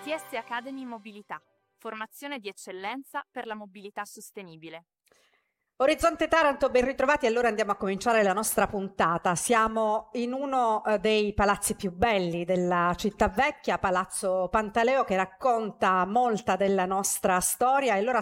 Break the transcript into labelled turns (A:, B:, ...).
A: ITS Academy Mobilità, formazione di eccellenza per la mobilità sostenibile.
B: Orizzonte Taranto, ben ritrovati. Allora andiamo a cominciare la nostra puntata. Siamo in uno dei palazzi più belli della città vecchia, Palazzo Pantaleo, che racconta molta della nostra storia, e allora